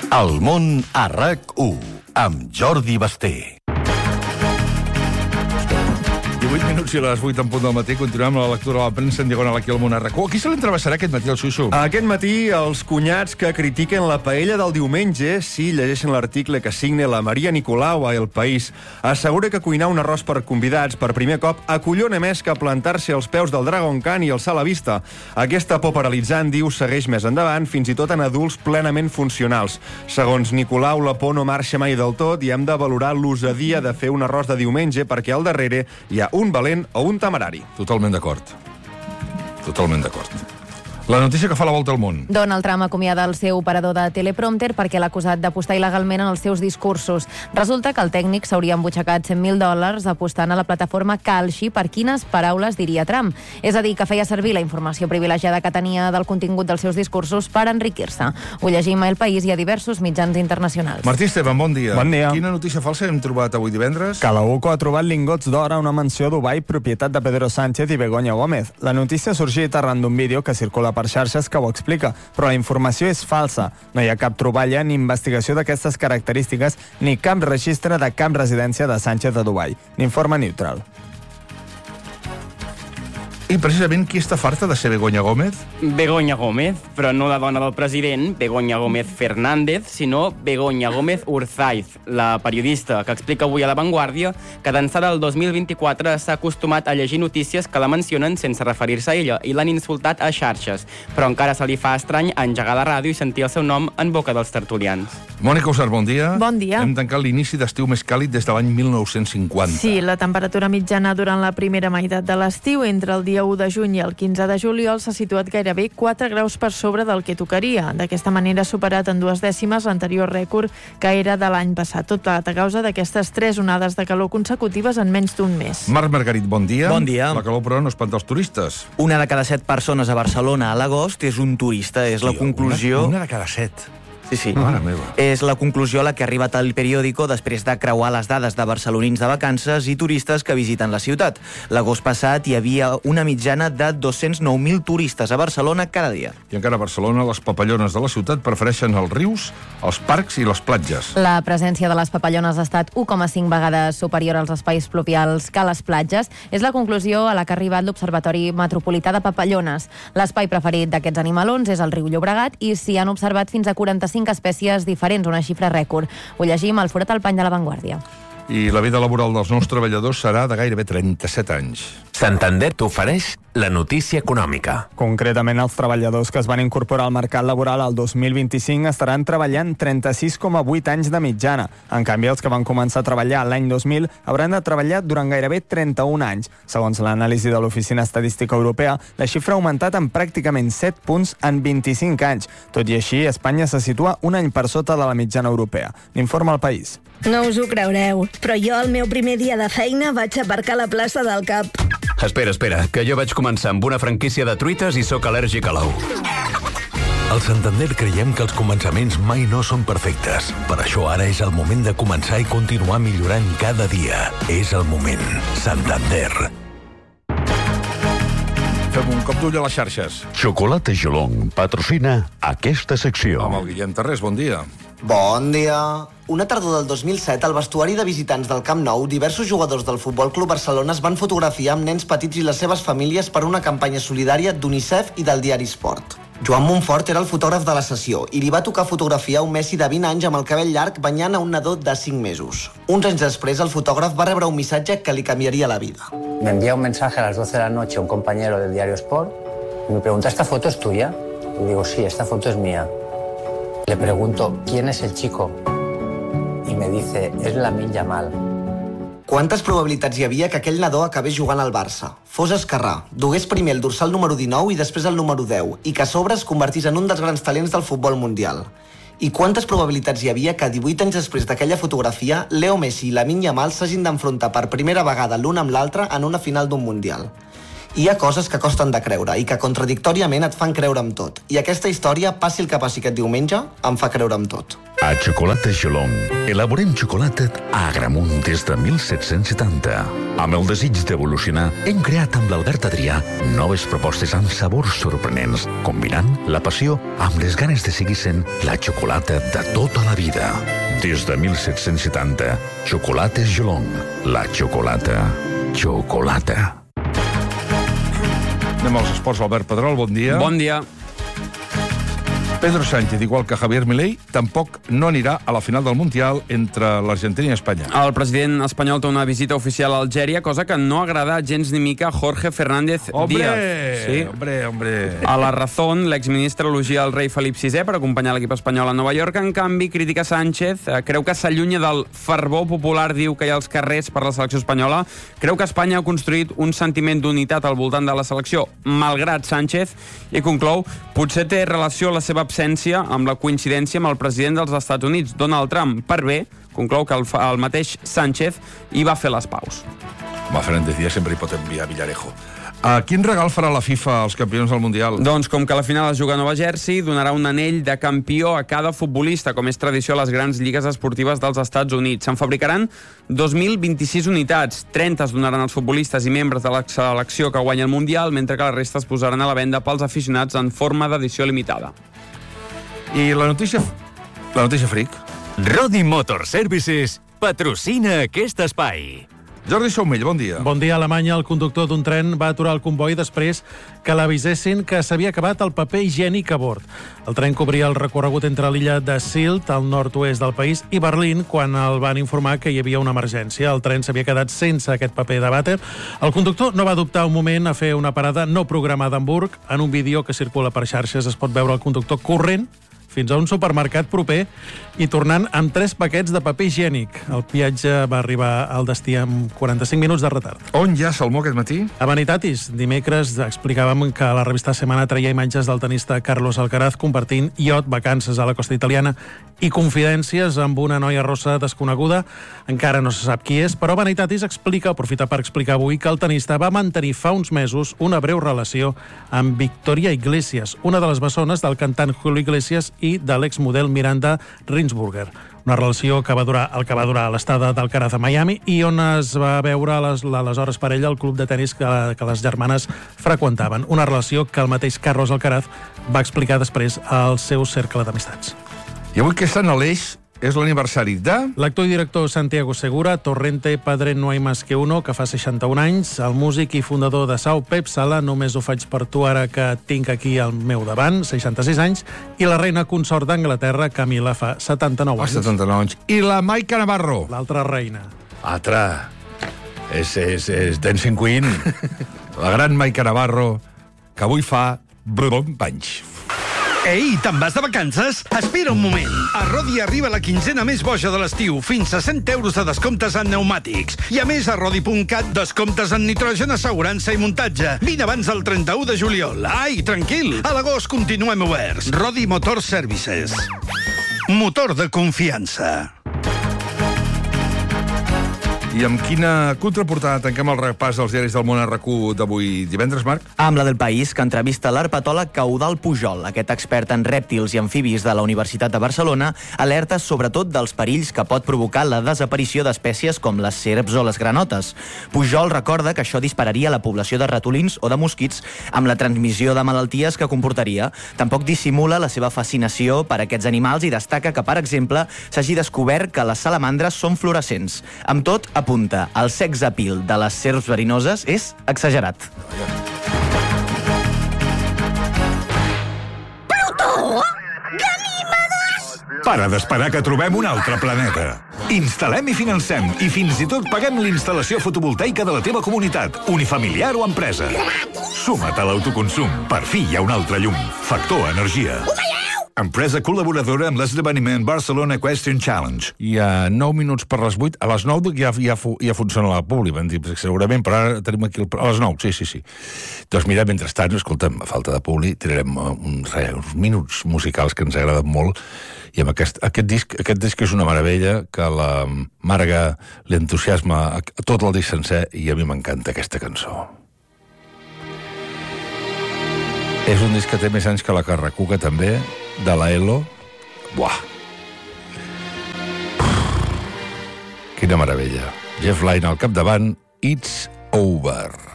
El món a RAC1 amb Jordi Basté. 18 minuts i a les 8 en punt del matí continuem la lectura de la premsa en diagonal aquí al món a RAC1. Qui se l'entrevessarà aquest matí al Xuxu? Aquest matí els cunyats que critiquen la paella del diumenge, si llegeixen l'article que signa la Maria Nicolau a El País, assegura que cuinar un arròs per convidats per primer cop acollona més que plantar-se als peus del Dragon Khan i alçar la vista. Aquesta por paralitzant, diu, segueix més endavant, fins i tot en adults plenament funcionals. Segons Nicolau, la por no marxa mai del tot i hem de valorar l'osadia de fer un arròs de diumenge perquè al darrere hi ha un valent o un temerari. Totalment d'acord. Totalment d'acord. La notícia que fa la volta al món. Donald Trump acomiada el seu operador de teleprompter perquè l'ha acusat d'apostar il·legalment en els seus discursos. Resulta que el tècnic s'hauria embutxacat $100,000 apostant a la plataforma Kalshi per quines paraules diria Trump. És a dir, que feia servir la informació privilegiada que tenia del contingut dels seus discursos per enriquir-se. Ho llegim a El País i a diversos mitjans internacionals. Martí Esteban, bon dia. Bon dia. Quina notícia falsa hem trobat avui divendres? Que la UCO ha trobat lingots d'or a una mansió a Dubai, propietat de Pedro Sánchez i Begoña Gómez. La notícia ha sorgit arran d'un vídeo que circula per xarxes que ho explica, però la informació és falsa. No hi ha cap troballa ni investigació d'aquestes característiques ni cap registre de cap residència de Sánchez a Dubai. N'informa Neutral. I precisament qui està farta de ser Begoña Gómez? Begoña Gómez, però no la dona del president, Begoña Gómez Fernández, sinó Begoña Gómez Urzaiz, la periodista que explica avui a La Vanguardia que d'ençà del 2024 s'ha acostumat a llegir notícies que la mencionen sense referir-se a ella i l'han insultat a xarxes, però encara se li fa estrany engegar la ràdio i sentir el seu nom en boca dels tertulians. Mònica Usar, bon dia. Bon dia. Hem tancat l'inici d'estiu més càlid des de l'any 1950. Sí, la temperatura mitjana durant la primera meitat de l'estiu, entre el dia 1 de juny i el 15 de juliol, s'ha situat gairebé 4 graus per sobre del que tocaria. D'aquesta manera ha superat en 2 dècimes l'anterior rècord, que era de l'any passat, tot plegat a causa d'aquestes 3 onades de calor consecutives en menys d'un mes. Marc Margarit, bon dia. Bon dia. La calor, però, no espanta els turistes. Una de cada 7 persones a Barcelona a l'agost és un turista. És la conclusió... Una de cada 7. Sí, sí. Mare meva. És la conclusió a la que ha arribat el periòdico després de creuar les dades de barcelonins de vacances i turistes que visiten la ciutat. L'agost passat hi havia una mitjana de 209.000 turistes a Barcelona cada dia. I encara a Barcelona, les papallones de la ciutat prefereixen els rius, els parcs i les platges. La presència de les papallones ha estat 1,5 vegades superior als espais pluvials que a les platges. És la conclusió a la que ha arribat l'Observatori Metropolità de Papallones. L'espai preferit d'aquests animalons és el riu Llobregat i s'hi han observat fins a 45 espècies diferents, una xifra rècord. Ho llegim al forat al pany de La Vanguardia. I la vida laboral dels nous treballadors serà de gairebé 37 anys. Santander t'ofereix la notícia econòmica. Concretament, els treballadors que es van incorporar al mercat laboral al 2025 estaran treballant 36,8 anys de mitjana. En canvi, els que van començar a treballar l'any 2000 hauran de treballar durant gairebé 31 anys. Segons l'anàlisi de l'Oficina Estadística Europea, la xifra ha augmentat en pràcticament 7 punts en 25 anys. Tot i així, Espanya se situa un any per sota de la mitjana europea. N'informa El País. No us ho creureu, però jo el meu primer dia de feina vaig aparcar a la plaça del Cap. Espera, que jo vaig començar amb una franquícia de truites i sóc al·lèrgic a l'ou. Al Santander creiem que els començaments mai no són perfectes. Per això ara és el moment de començar i continuar millorant cada dia. És el moment. Santander. Fem un cop d'ull a les xarxes. Xocolata Jolong patrocina aquesta secció. Amb el Guillem Tarrés, bon dia. Bon dia. Una tardor del 2007, al vestuari de visitants del Camp Nou, diversos jugadors del Futbol Club Barcelona es van fotografiar amb nens petits i les seves famílies per una campanya solidària d'UNICEF i del diari Sport. Joan Montfort era el fotògraf de la sessió i li va tocar fotografiar un Messi de 20 anys amb el cabell llarg banyant a un nadó de 5 mesos. Uns anys després, el fotògraf va rebre un missatge que li canviaria la vida. Me envía un mensaje a las 12 de la noche un compañero del diario Sport y me pregunta, ¿esta foto es tuya? Y digo, sí, esta foto es mía. Le pregunto, ¿quién es el chico? Y me dice, es Lamine Yamal. Quantes probabilitats hi havia que aquell nadó acabés jugant al Barça? Fos esquerrà, dugués primer el dorsal número 19 i després el número 10, i que a sobre es convertís en un dels grans talents del futbol mundial. I quantes probabilitats hi havia que 18 anys després d'aquella fotografia, Leo Messi i Lamine Yamal s'hagin d'enfrontar per primera vegada l'un amb l'altre en una final d'un mundial? Hi ha coses que costen de creure i que contradictòriament et fan creure amb tot. I aquesta història, passi el que passi aquest diumenge, em fa creure amb tot. A Xocolata Gelong elaborem xocolata a Agramunt des de 1770. Amb el desig d'evolucionar, hem creat amb l'Albert Adrià noves propostes amb sabors sorprenents, combinant la passió amb les ganes de seguir sent la xocolata de tota la vida. Des de 1770, Xocolates Gelong. La xocolata. Xocolata. Anem als esports. Albert Pedrol, bon dia. Bon dia. Pedro Sánchez, igual que Javier Milei, tampoc no anirà a la final del Mundial entre l'Argentina i Espanya. El president espanyol té una visita oficial a Algèria, cosa que no agrada gens ni mica a Jorge Fernández Díaz. Sí. Hombre. A La Razón, l'exministre elogia el rei Felip VI per acompanyar l'equip espanyol a Nova York. En canvi, critica Sánchez, creu que s'allunya del fervor popular, diu que hi ha als carrers per la selecció espanyola. Creu que Espanya ha construït un sentiment d'unitat al voltant de la selecció, malgrat Sánchez, i conclou, potser té relació la seva absència amb la coincidència amb el president dels Estats Units, Donald Trump. Per bé, conclou que el mateix Sánchez hi va fer les paus. Fernández Díaz sempre hi pot enviar Villarejo. Quin regal farà la FIFA als campions del Mundial? Doncs com que la final es juga a Nova Jersey, donarà un anell de campió a cada futbolista, com és tradició a les grans lligues esportives dels Estats Units. Se'n fabricaran 2.026 unitats. 30 es donaran als futbolistes i membres de la selecció que guanya el Mundial, mentre que la resta es posaran a la venda pels aficionats en forma d'edició limitada. I la notícia fric. Rodi Motor Services patrocina aquest espai. Jordi Saumell, bon dia. Bon dia. A Alemanya, el conductor d'un tren va aturar el comboi després que l'avisessin que s'havia acabat el paper higiènic a bord. El tren cobria el recorregut entre l'illa de Sylt, al nord-oest del país, i Berlín, quan el van informar que hi havia una emergència. El tren s'havia quedat sense aquest paper de vàter. El conductor no va dubtar un moment a fer una parada no programada a Hamburg. En un vídeo que circula per xarxes es pot veure el conductor corrent fins a un supermercat proper i tornant amb 3 paquets de paper higiènic. El viatge va arribar al destí amb 45 minuts de retard. On hi ha salmó aquest matí? A Vanitatis. Dimecres explicàvem que la revista Semana traia imatges del tenista Carlos Alcaraz compartint iot, vacances a la costa italiana i confidències amb una noia rossa desconeguda. Encara no se sap qui és, però Vanitatis aprofita per explicar avui que el tenista va mantenir fa uns mesos una breu relació amb Victoria Iglesias, una de les bessones del cantant Julio Iglesias i de l'exmodel Miranda Rinsburger. Una relació que va durar a l'estada d'Alcaraz a Miami i on es va veure aleshores per ella el club de tennis que les germanes freqüentaven. Una relació que el mateix Carlos Alcaraz va explicar després al seu cercle d'amistats. I avui que està en l'Eix és l'aniversari de... L'actor i director Santiago Segura, Torrente, Padre no hay más que uno, que fa 61 anys, el músic i fundador de Sau, Pep Sala, només ho faig per tu ara que tinc aquí al meu davant, 66 anys, i la reina consort d'Anglaterra, Camila, fa 79 anys. 79 anys. I la Maica Navarro. L'altra reina. Altra. És Dancing Queen. La gran Maica Navarro, que avui fa 20 anys. Ei, te'n vas de vacances? Espera un moment. A Rodi arriba la quinzena més boja de l'estiu, fins a 100 euros de descomptes en pneumàtics. I a més, a Rodi.cat, descomptes en nitrogen, assegurança i muntatge. Vine abans del 31 de juliol. Ai, tranquil, a l'agost continuem oberts. Rodi Motor Services. Motor de confiança. I amb quina contraportada tanquem el repàs dels diaris del món RQ d'avui divendres, Marc? Amb la del País, que entrevista l'herpetòleg Caudal Pujol. Aquest expert en rèptils i amfibis de la Universitat de Barcelona alerta sobretot dels perills que pot provocar la desaparició d'espècies com les serps o les granotes. Pujol recorda que això dispararia la població de ratolins o de mosquits amb la transmissió de malalties que comportaria. Tampoc dissimula la seva fascinació per aquests animals i destaca que, per exemple, s'hagi descobert que les salamandres són fluorescents. Amb tot, apunta, el sex appeal de les serps verinoses és exagerat. Plutó! Ganímedes! Para d'esperar que trobem un altre planeta. Instal·lem i financem i fins i tot paguem l'instal·lació fotovoltaica de la teva comunitat, unifamiliar o empresa. Suma't a l'autoconsum. Per fi hi ha un altre llum. Factor Energia. Empresa col·laboradora amb l'esdeveniment Barcelona Equestrian Challenge. I a 9 minuts per les 8, a les 9 ja funciona la publi, van dir, segurament, però ara tenim aquí a les 9, sí. Doncs mira, mentrestant, escolta'm, a falta de publi, tirarem uns minuts musicals que ens agraden molt, i amb aquest disc és una meravella, que la Marga li entusiasma a tot el disc sencer, i a mi m'encanta aquesta cançó. És un disc que té més anys que la Carracuca, també, de la ELO. Buah! Quina meravella. Jeff Lynne al capdavant, It's Over.